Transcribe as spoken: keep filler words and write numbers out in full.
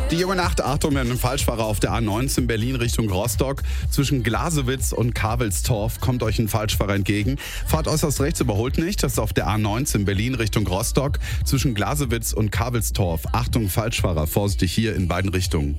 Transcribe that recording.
Die junge Nacht, Achtung, mit einem Falschfahrer auf der A neunzehn Berlin Richtung Rostock. Zwischen Glasewitz und Kavelstorf kommt euch ein Falschfahrer entgegen. Fahrt äußerst rechts, überholt nicht. Das ist auf der A neunzehn Berlin Richtung Rostock. Zwischen Glasewitz und Kavelstorf. Achtung, Falschfahrer, vorsichtig hier in beiden Richtungen.